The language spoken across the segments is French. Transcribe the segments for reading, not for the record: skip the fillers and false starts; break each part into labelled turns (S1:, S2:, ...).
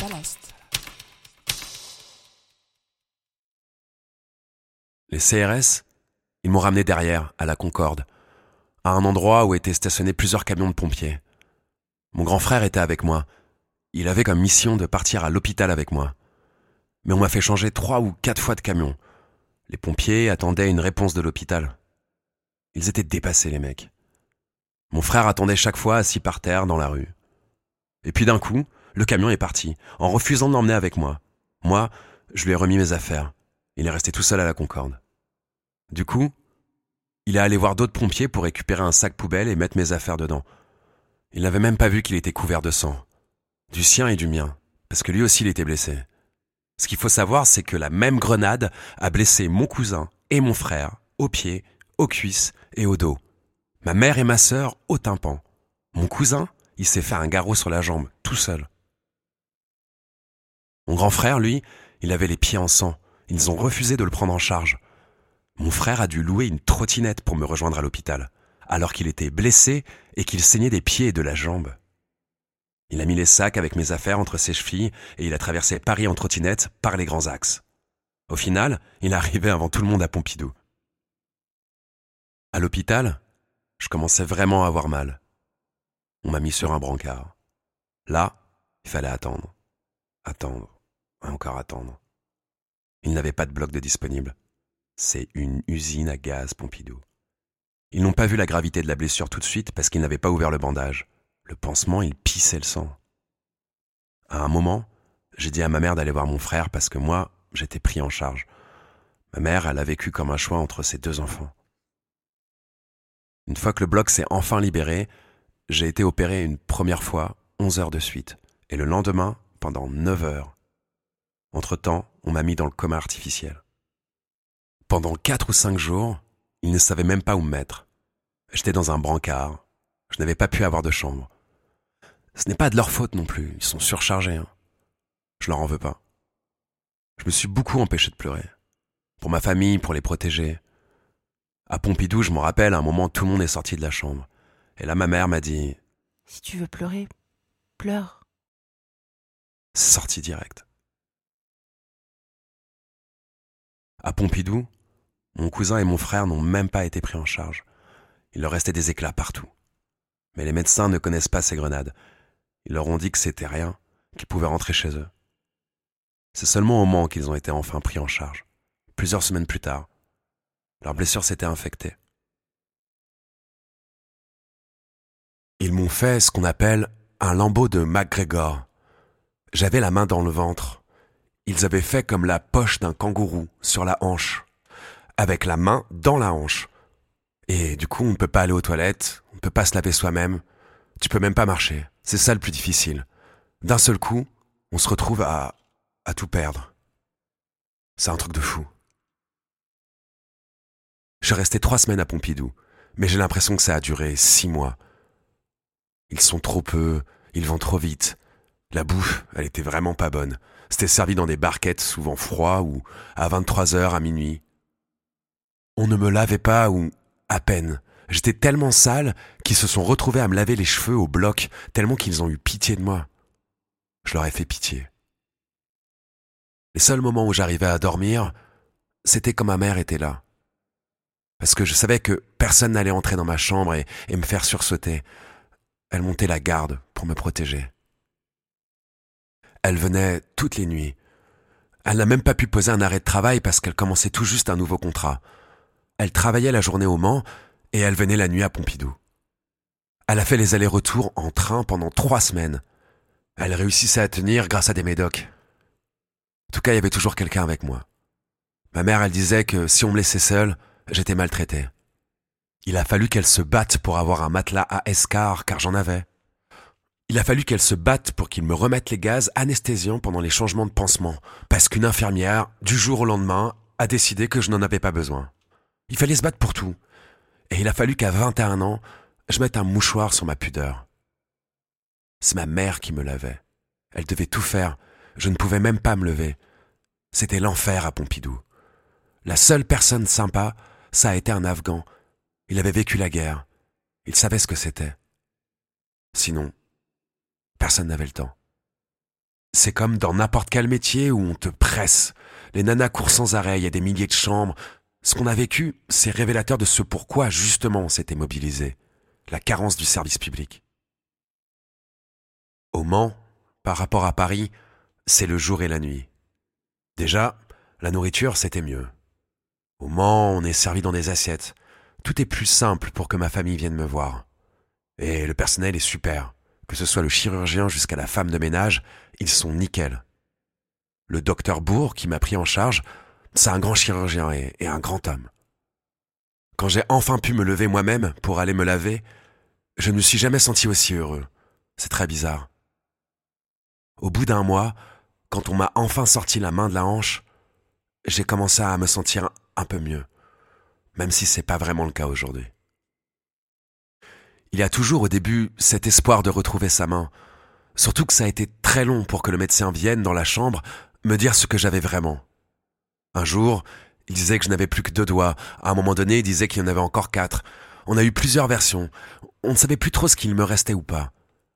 S1: Ballast.
S2: Les CRS, ils m'ont ramené derrière, à la Concorde, à un endroit où étaient stationnés plusieurs camions de pompiers. Mon grand frère était avec moi. Il avait comme mission de partir à l'hôpital avec moi. Mais on m'a fait changer 3 ou 4 fois de camion. Les pompiers attendaient une réponse de l'hôpital. Ils étaient dépassés, les mecs. Mon frère attendait chaque fois assis par terre dans la rue. Et puis d'un coup, le camion est parti, en refusant de l'emmener avec moi. Moi, je lui ai remis mes affaires. Il est resté tout seul à la Concorde. Du coup, il est allé voir d'autres pompiers pour récupérer un sac poubelle et mettre mes affaires dedans. Il n'avait même pas vu qu'il était couvert de sang. Du sien et du mien, parce que lui aussi il était blessé. Ce qu'il faut savoir, c'est que la même grenade a blessé mon cousin et mon frère, aux pieds, aux cuisses et au dos. Ma mère et ma sœur au tympan. Mon cousin, il s'est fait un garrot sur la jambe, tout seul. Mon grand frère, lui, il avait les pieds en sang. Ils ont refusé de le prendre en charge. Mon frère a dû louer une trottinette pour me rejoindre à l'hôpital, alors qu'il était blessé et qu'il saignait des pieds et de la jambe. Il a mis les sacs avec mes affaires entre ses chevilles et il a traversé Paris en trottinette par les grands axes. Au final, il est arrivé avant tout le monde à Pompidou. À l'hôpital, je commençais vraiment à avoir mal. On m'a mis sur un brancard. Là, il fallait attendre. Attendre. Encore attendre. Il n'avait pas de bloc de disponible. C'est une usine à gaz, Pompidou. Ils n'ont pas vu la gravité de la blessure tout de suite parce qu'ils n'avaient pas ouvert le bandage. Le pansement, il pissait le sang. À un moment, j'ai dit à ma mère d'aller voir mon frère parce que moi, j'étais pris en charge. Ma mère, elle a vécu comme un choix entre ses 2 enfants. Une fois que le bloc s'est enfin libéré, j'ai été opéré une première fois 11 heures de suite et le lendemain pendant 9 heures. Entre-temps, on m'a mis dans le coma artificiel. Pendant 4 ou 5 jours, ils ne savaient même pas où me mettre. J'étais dans un brancard. Je n'avais pas pu avoir de chambre. Ce n'est pas de leur faute non plus, ils sont surchargés. Je leur en veux pas. Je me suis beaucoup empêché de pleurer. Pour ma famille, pour les protéger. À Pompidou, je me rappelle, à un moment, tout le monde est sorti de la chambre. Et là, ma mère m'a dit
S1: « Si tu veux pleurer, pleure. »
S2: C'est sorti direct. À Pompidou, mon cousin et mon frère n'ont même pas été pris en charge. Il leur restait des éclats partout. Mais les médecins ne connaissent pas ces grenades. Ils leur ont dit que c'était rien, qu'ils pouvaient rentrer chez eux. C'est seulement au Mans qu'ils ont été enfin pris en charge. Plusieurs semaines plus tard, leurs blessures s'étaient infectées. Ils m'ont fait ce qu'on appelle un lambeau de McGregor. J'avais la main dans le ventre. Ils avaient fait comme la poche d'un kangourou sur la hanche, avec la main dans la hanche. Et du coup, on ne peut pas aller aux toilettes, on ne peut pas se laver soi-même, tu peux même pas marcher. C'est ça le plus difficile. D'un seul coup, on se retrouve à tout perdre. C'est un truc de fou. Je suis resté 3 semaines à Pompidou, mais j'ai l'impression que ça a duré 6 mois. Ils sont trop peu, ils vont trop vite. La bouffe, elle était vraiment pas bonne. C'était servi dans des barquettes, souvent froids, ou à 23h, à minuit. On ne me lavait pas, ou à peine. J'étais tellement sale qu'ils se sont retrouvés à me laver les cheveux au bloc, tellement qu'ils ont eu pitié de moi. Je leur ai fait pitié. Les seuls moments où j'arrivais à dormir, c'était quand ma mère était là. Parce que je savais que personne n'allait entrer dans ma chambre et me faire sursauter. Elle montait la garde pour me protéger. Elle venait toutes les nuits. Elle n'a même pas pu poser un arrêt de travail parce qu'elle commençait tout juste un nouveau contrat. Elle travaillait la journée au Mans et elle venait la nuit à Pompidou. Elle a fait les allers-retours en train pendant 3 semaines. Elle réussissait à tenir grâce à des médocs. En tout cas, il y avait toujours quelqu'un avec moi. Ma mère, elle disait que si on me laissait seul, j'étais maltraité. Il a fallu qu'elle se batte pour avoir un matelas à escar, car j'en avais. Il a fallu qu'elle se batte pour qu'ils me remettent les gaz anesthésiants pendant les changements de pansement, parce qu'une infirmière, du jour au lendemain, a décidé que je n'en avais pas besoin. Il fallait se battre pour tout. Et il a fallu qu'à 21 ans, je mette un mouchoir sur ma pudeur. C'est ma mère qui me lavait. Elle devait tout faire. Je ne pouvais même pas me lever. C'était l'enfer à Pompidou. La seule personne sympa, ça a été un Afghan. Il avait vécu la guerre. Il savait ce que c'était. Sinon, personne n'avait le temps. C'est comme dans n'importe quel métier où on te presse. Les nanas courent sans arrêt, il y a des milliers de chambres. Ce qu'on a vécu, c'est révélateur de ce pourquoi justement on s'était mobilisé. La carence du service public. Au Mans, par rapport à Paris, c'est le jour et la nuit. Déjà, la nourriture, c'était mieux. Au Mans, on est servi dans des assiettes. Tout est plus simple pour que ma famille vienne me voir. Et le personnel est super. Que ce soit le chirurgien jusqu'à la femme de ménage, ils sont nickel. Le docteur Bourg, qui m'a pris en charge, c'est un grand chirurgien et un grand homme. Quand j'ai enfin pu me lever moi-même pour aller me laver, je ne me suis jamais senti aussi heureux. C'est très bizarre. Au bout d'un mois, quand on m'a enfin sorti la main de la hanche, j'ai commencé à me sentir un peu mieux, même si c'est pas vraiment le cas aujourd'hui. Il y a toujours au début cet espoir de retrouver sa main, surtout que ça a été très long pour que le médecin vienne dans la chambre me dire ce que j'avais vraiment. Un jour, il disait que je n'avais plus que 2 doigts, à un moment donné il disait qu'il y en avait encore 4. On a eu plusieurs versions, on ne savait plus trop ce qu'il me restait ou pas.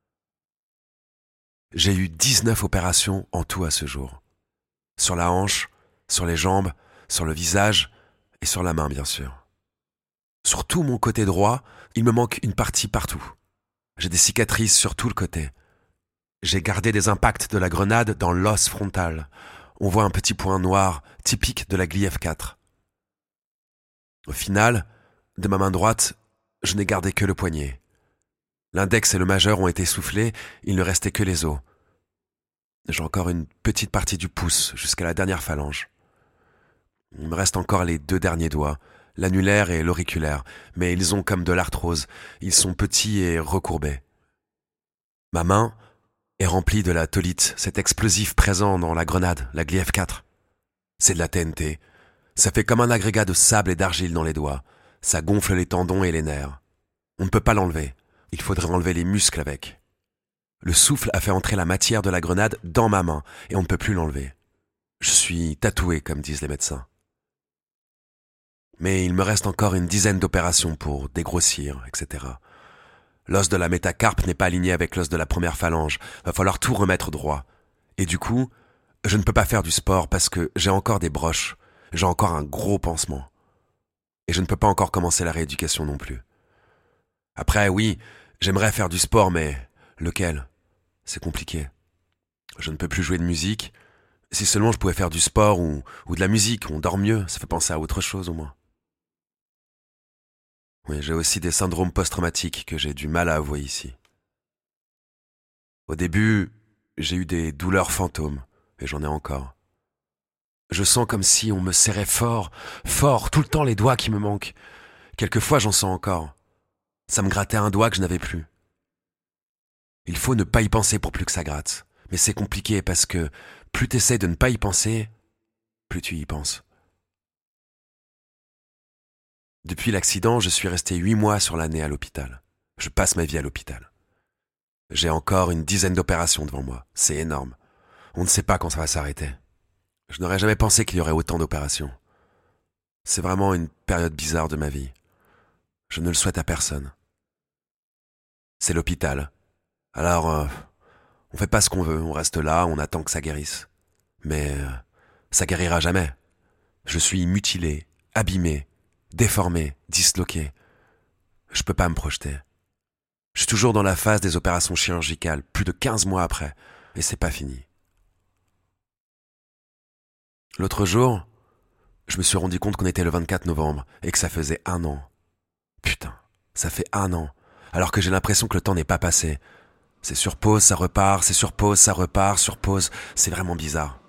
S2: J'ai eu 19 opérations en tout à ce jour. Sur la hanche, sur les jambes, sur le visage et sur la main bien sûr. Sur tout mon côté droit, il me manque une partie partout. J'ai des cicatrices sur tout le côté. J'ai gardé des impacts de la grenade dans l'os frontal. On voit un petit point noir, typique de la glie F4. Au final, de ma main droite, je n'ai gardé que le poignet. L'index et le majeur ont été soufflés, il ne restait que les os. J'ai encore une petite partie du pouce, jusqu'à la dernière phalange. Il me reste encore les 2 derniers doigts, l'annulaire et l'auriculaire, mais ils ont comme de l'arthrose, ils sont petits et recourbés. Ma main est remplie de la tholite, cet explosif présent dans la grenade, la glie F4. C'est de la TNT. Ça fait comme un agrégat de sable et d'argile dans les doigts. Ça gonfle les tendons et les nerfs. On ne peut pas l'enlever. Il faudrait enlever les muscles avec. Le souffle a fait entrer la matière de la grenade dans ma main et on ne peut plus l'enlever. Je suis tatoué, comme disent les médecins. Mais il me reste encore une dizaine d'opérations pour dégrossir, etc. L'os de la métacarpe n'est pas aligné avec l'os de la première phalange. Va falloir tout remettre droit. Et du coup, je ne peux pas faire du sport parce que j'ai encore des broches. J'ai encore un gros pansement. Et je ne peux pas encore commencer la rééducation non plus. Après, oui, j'aimerais faire du sport, mais lequel ? C'est compliqué. Je ne peux plus jouer de musique. Si seulement je pouvais faire du sport ou de la musique, on dort mieux, ça fait penser à autre chose au moins. Oui, j'ai aussi des syndromes post-traumatiques que j'ai du mal à avouer ici. Au début, j'ai eu des douleurs fantômes, et j'en ai encore. Je sens comme si on me serrait fort, fort, tout le temps les doigts qui me manquent. Quelquefois, j'en sens encore. Ça me grattait un doigt que je n'avais plus. Il faut ne pas y penser pour plus que ça gratte. Mais c'est compliqué parce que plus t'essaies de ne pas y penser, plus tu y penses. Depuis l'accident, je suis resté 8 mois sur l'année à l'hôpital. Je passe ma vie à l'hôpital. J'ai encore une dizaine d'opérations devant moi. C'est énorme. On ne sait pas quand ça va s'arrêter. Je n'aurais jamais pensé qu'il y aurait autant d'opérations. C'est vraiment une période bizarre de ma vie. Je ne le souhaite à personne. C'est l'hôpital. Alors, on fait pas ce qu'on veut, on reste là, on attend que ça guérisse. Mais ça guérira jamais. Je suis mutilé, abîmé, déformé, disloqué. Je peux pas me projeter. Je suis toujours dans la phase des opérations chirurgicales, plus de 15 mois après, et c'est pas fini. L'autre jour, je me suis rendu compte qu'on était le 24 novembre et que ça faisait 1 an. Putain, ça fait 1 an, alors que j'ai l'impression que le temps n'est pas passé. C'est sur pause, ça repart, c'est sur pause, ça repart, sur pause, c'est vraiment bizarre.